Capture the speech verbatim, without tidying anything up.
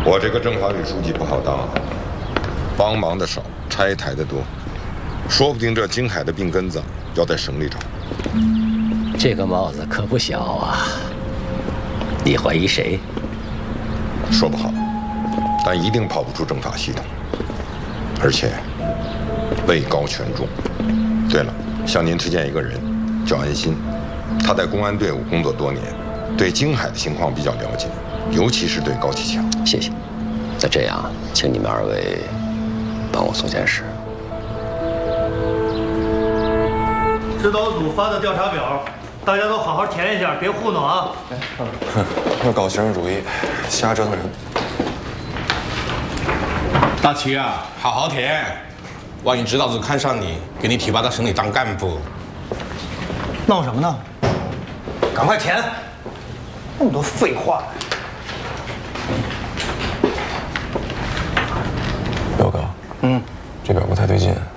我这个政法委书记不好当啊，帮忙的少，拆台的多，说不定这京海的病根子要在省里找。 这个帽子可不小啊！你怀疑谁？ 说不好，但一定跑不出政法系统，而且位高权重。对了，向您推荐一个人，叫安心，他在公安队伍工作多年，对京海的情况比较了解，尤其是对高启强。 谢谢。那这样，请你们二位帮我做件事。 指导组发的调查表，大家都好好填一下，别糊弄啊！ 哼，又搞形式主义，瞎折腾人。 大齐啊，好好填，万一指导组看上你，给你提拔到省里当干部。 闹什么呢？赶快填！那么多废话。 彪哥， 嗯， 这表不太对劲。